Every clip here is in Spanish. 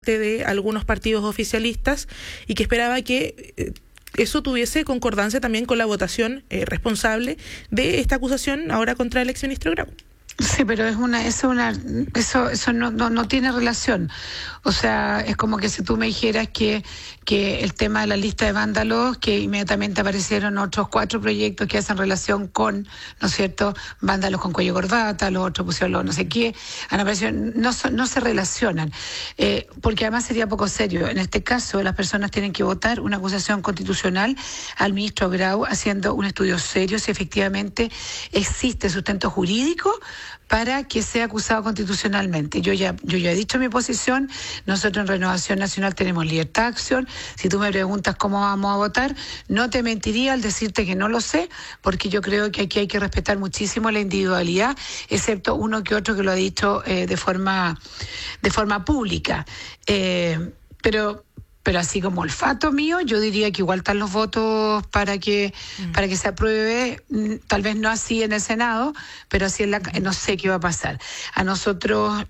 parte de algunos partidos oficialistas y que esperaba que eso tuviese concordancia también con la votación responsable de esta acusación ahora contra el exministro Grau. Sí, pero eso no tiene relación. O sea, es como que si tú me dijeras que el tema de la lista de vándalos, que inmediatamente aparecieron otros 4 proyectos que hacen relación con, ¿no es cierto?, vándalos con cuello corbata, los otros pusieron los no sé qué, han aparecido, no se relacionan, porque además sería poco serio. En este caso, las personas tienen que votar una acusación constitucional al ministro Grau, haciendo un estudio serio si efectivamente existe sustento jurídico para que sea acusado constitucionalmente. Yo ya he dicho mi posición. Nosotros en Renovación Nacional tenemos libertad de acción. Si tú me preguntas cómo vamos a votar, no te mentiría al decirte que no lo sé, porque yo creo que aquí hay que respetar muchísimo la individualidad, excepto uno que otro que lo ha dicho de forma pública. Pero así como olfato mío, yo diría que igual están los votos para que se apruebe, tal vez no así en el Senado, pero así no sé qué va a pasar. A nosotros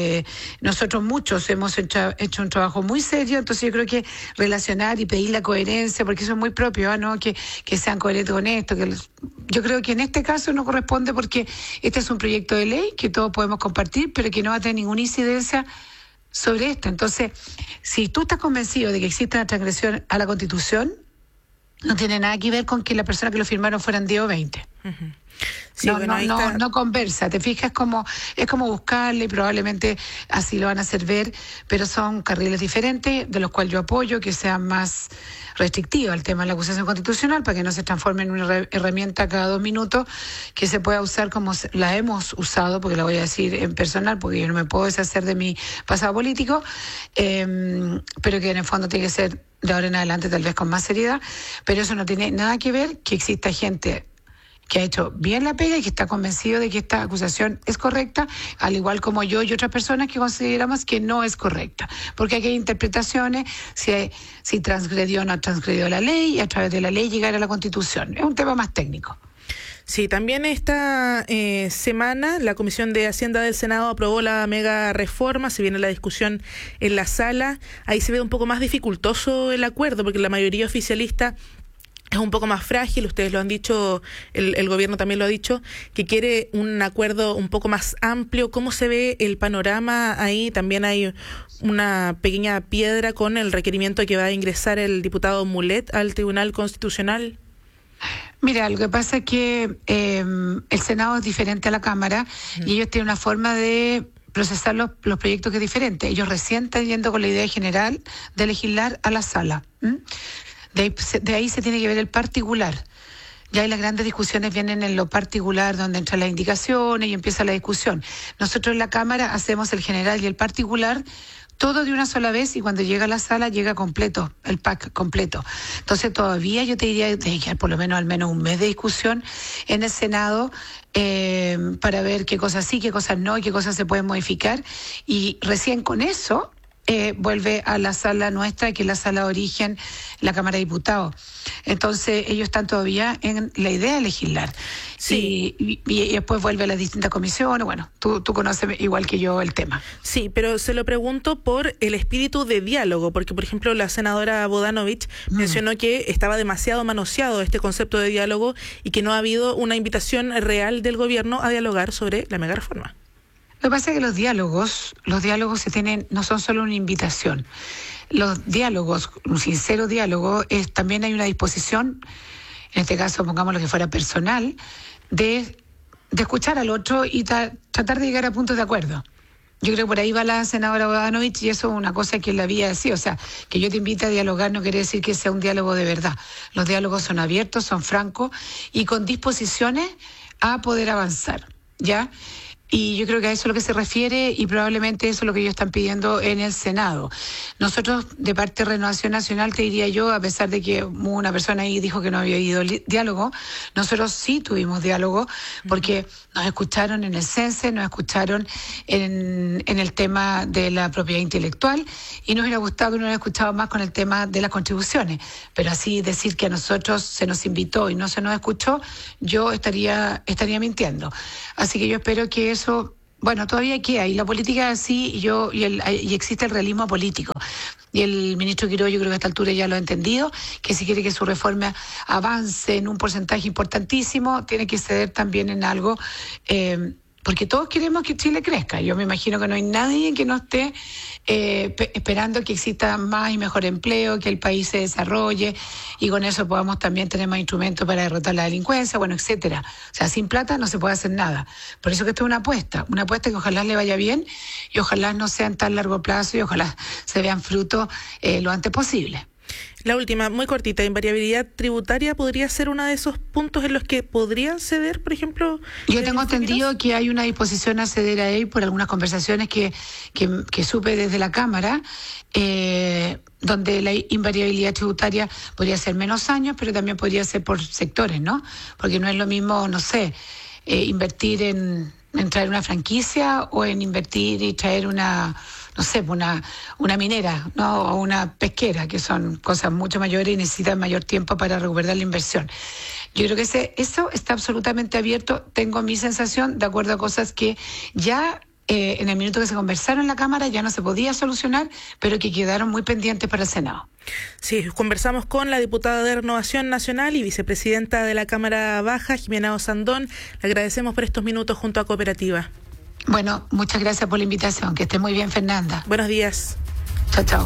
muchos hemos hecho un trabajo muy serio, entonces yo creo que relacionar y pedir la coherencia, porque eso es muy propio, ¿no? Que sean coherentes con esto, yo creo que en este caso no corresponde porque este es un proyecto de ley que todos podemos compartir, pero que no va a tener ninguna incidencia sobre esto. Entonces, si tú estás convencido de que existe una transgresión a la Constitución, no tiene nada que ver con que la persona que lo firmaron fueran 10 o 20. Uh-huh. Sí, no conversa, te fijas, es como buscarle, y probablemente así lo van a hacer ver, pero son carriles diferentes, de los cuales yo apoyo que sean más restrictivos el tema de la acusación constitucional, para que no se transforme en una herramienta cada 2 minutos que se pueda usar como la hemos usado, porque la voy a decir en personal, porque yo no me puedo deshacer de mi pasado político, pero que en el fondo tiene que ser de ahora en adelante tal vez con más seriedad, pero eso no tiene nada que ver que exista gente que ha hecho bien la pega y que está convencido de que esta acusación es correcta, al igual como yo y otras personas que consideramos que no es correcta, porque aquí hay interpretaciones, si transgredió o no transgredió la ley, y a través de la ley llegar a la Constitución. Es un tema más técnico. Sí, también esta semana la Comisión de Hacienda del Senado aprobó la mega reforma, se viene la discusión en la sala, ahí se ve un poco más dificultoso el acuerdo, porque la mayoría oficialista es un poco más frágil, ustedes lo han dicho, el gobierno también lo ha dicho, que quiere un acuerdo un poco más amplio. ¿Cómo se ve el panorama ahí? También hay una pequeña piedra con el requerimiento que va a ingresar el diputado Mulet al Tribunal Constitucional. Mira, lo que pasa es que el Senado es diferente a la Cámara y ellos tienen una forma de procesar los proyectos que es diferente. Ellos recién están yendo con la idea general de legislar a la sala. De ahí se tiene que ver el particular. Ya hay las grandes discusiones vienen en lo particular, donde entran las indicaciones y empieza la discusión. Nosotros en la Cámara hacemos el general y el particular, todo de una sola vez, y cuando llega a la sala llega completo, el pack completo. Entonces todavía yo te diría que tiene que haber por lo menos al menos un mes de discusión en el Senado para ver qué cosas sí, qué cosas no y qué cosas se pueden modificar. Y recién con eso vuelve a la sala nuestra, que es la sala de origen, la Cámara de Diputados. Entonces ellos están todavía en la idea de legislar. Sí. Y después vuelve a las distintas comisiones. Bueno, tú conoces igual que yo el tema. Sí, pero se lo pregunto por el espíritu de diálogo, porque por ejemplo la senadora Bodanovich mencionó que estaba demasiado manoseado este concepto de diálogo y que no ha habido una invitación real del gobierno a dialogar sobre la mega reforma. Lo que pasa es que los diálogos no son solo una invitación. Los diálogos, un sincero diálogo, también hay una disposición, en este caso pongamos lo que fuera personal, de escuchar al otro y tratar de llegar a puntos de acuerdo. Yo creo que por ahí va la senadora Bodanovich y eso es una cosa que él había decía, o sea, que yo te invite a dialogar no quiere decir que sea un diálogo de verdad. Los diálogos son abiertos, son francos y con disposiciones a poder avanzar, ¿ya? Y yo creo que a eso es lo que se refiere y probablemente eso es lo que ellos están pidiendo en el Senado. Nosotros, de parte de Renovación Nacional, te diría yo, a pesar de que una persona ahí dijo que no había habido diálogo, nosotros sí tuvimos diálogo porque nos escucharon en el CENSE, nos escucharon en el tema de la propiedad intelectual y nos hubiera gustado que nos hubiera escuchado más con el tema de las contribuciones. Pero así decir que a nosotros se nos invitó y no se nos escuchó, yo estaría mintiendo. Así que yo espero que eso, bueno, todavía queda, y la política sí, y existe el realismo político. y el ministro Quiroga yo creo que a esta altura ya lo ha entendido, que si quiere que su reforma avance en un porcentaje importantísimo, tiene que ceder también en algo, porque todos queremos que Chile crezca. Yo me imagino que no hay nadie que no esté esperando que exista más y mejor empleo, que el país se desarrolle y con eso podamos también tener más instrumentos para derrotar la delincuencia, bueno, etcétera. O sea, sin plata no se puede hacer nada. Por eso que esto es una apuesta que ojalá le vaya bien y ojalá no sea en tan largo plazo y ojalá se vean frutos lo antes posible. La última, muy cortita, invariabilidad tributaria podría ser uno de esos puntos en los que podrían ceder, por ejemplo. Yo tengo entendido que hay una disposición a ceder a él por algunas conversaciones que supe desde la Cámara, donde la invariabilidad tributaria podría ser menos años, pero también podría ser por sectores, ¿no? Porque no es lo mismo, no sé, invertir en traer una franquicia o en invertir y traer una minera, ¿no? O una pesquera, que son cosas mucho mayores y necesitan mayor tiempo para recuperar la inversión. Yo creo que eso está absolutamente abierto. Tengo mi sensación, de acuerdo a cosas que ya en el minuto que se conversaron en la Cámara ya no se podía solucionar, pero que quedaron muy pendientes para el Senado. Sí, conversamos con la diputada de Renovación Nacional y vicepresidenta de la Cámara Baja, Jimena Osandón. Le agradecemos por estos minutos junto a Cooperativa. Bueno, muchas gracias por la invitación. Que esté muy bien, Fernanda. Buenos días. Chao, chao.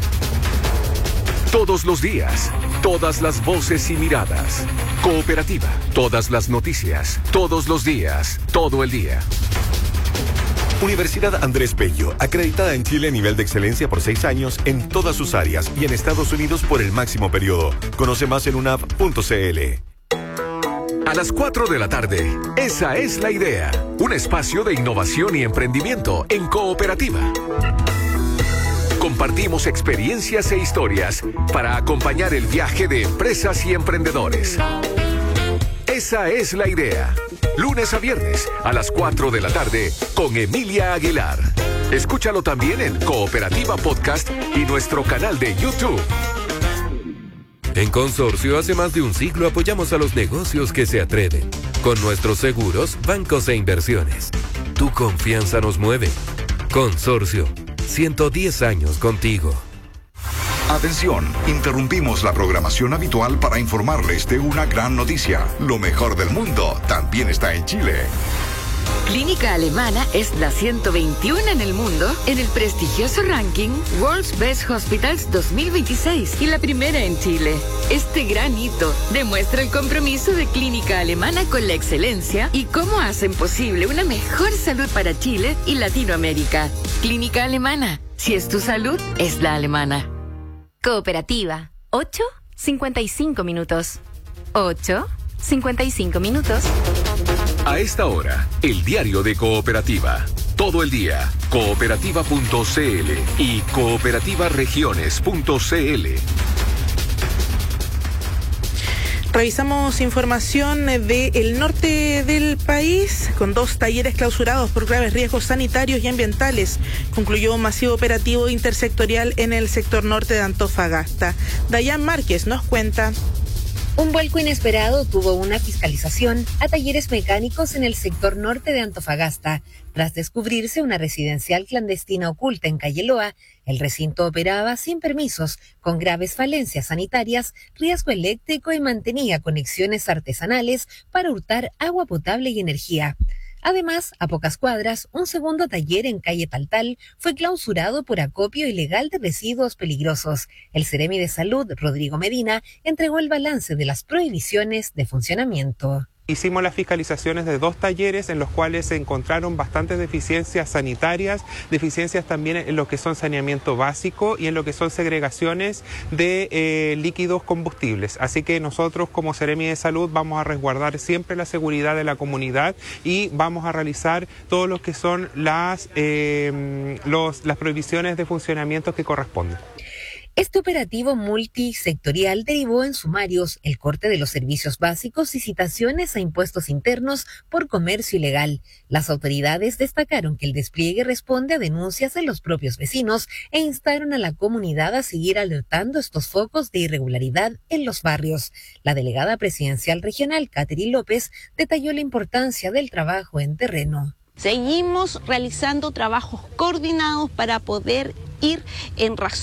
Todos los días, todas las voces y miradas. Cooperativa, todas las noticias, todos los días, todo el día. Universidad Andrés Bello, acreditada en Chile a nivel de excelencia por 6 años en todas sus áreas y en Estados Unidos por el máximo periodo. Conoce más en unap.cl. A las 4 de la tarde, esa es la idea. Un espacio de innovación y emprendimiento en Cooperativa. Compartimos experiencias e historias para acompañar el viaje de empresas y emprendedores. Esa es la idea. Lunes a viernes a las 4 de la tarde con Emilia Aguilar. Escúchalo también en Cooperativa Podcast y nuestro canal de YouTube. En Consorcio, hace más de un siglo apoyamos a los negocios que se atreven. Con nuestros seguros, bancos e inversiones. Tu confianza nos mueve. Consorcio, 110 años contigo. Atención, interrumpimos la programación habitual para informarles de una gran noticia. Lo mejor del mundo también está en Chile. Clínica Alemana es la 121 en el mundo en el prestigioso ranking World's Best Hospitals 2026 y la primera en Chile. Este gran hito demuestra el compromiso de Clínica Alemana con la excelencia y cómo hacen posible una mejor salud para Chile y Latinoamérica. Clínica Alemana, si es tu salud, es la alemana. Cooperativa, 8:55 minutos. 8:55 minutos. A esta hora, el diario de Cooperativa. Todo el día, cooperativa.cl y cooperativaregiones.cl. Revisamos información del norte del país, con 2 talleres clausurados por graves riesgos sanitarios y ambientales. Concluyó un masivo operativo intersectorial en el sector norte de Antofagasta. Dayan Márquez nos cuenta. Un vuelco inesperado tuvo una fiscalización a talleres mecánicos en el sector norte de Antofagasta. Tras descubrirse una residencial clandestina oculta en Calle Loa, el recinto operaba sin permisos, con graves falencias sanitarias, riesgo eléctrico y mantenía conexiones artesanales para hurtar agua potable y energía. Además, a pocas cuadras, un segundo taller en calle Taltal fue clausurado por acopio ilegal de residuos peligrosos. El Seremi de Salud, Rodrigo Medina, entregó el balance de las prohibiciones de funcionamiento. Hicimos las fiscalizaciones de 2 talleres en los cuales se encontraron bastantes deficiencias sanitarias, deficiencias también en lo que son saneamiento básico y en lo que son segregaciones de líquidos combustibles. Así que nosotros como Seremi de Salud vamos a resguardar siempre la seguridad de la comunidad y vamos a realizar todo lo que son las prohibiciones de funcionamiento que corresponden. Este operativo multisectorial derivó en sumarios el corte de los servicios básicos y citaciones a impuestos internos por comercio ilegal. Las autoridades destacaron que el despliegue responde a denuncias de los propios vecinos e instaron a la comunidad a seguir alertando estos focos de irregularidad en los barrios. La delegada presidencial regional, Catherine López, detalló la importancia del trabajo en terreno. Seguimos realizando trabajos coordinados para poder ir en razón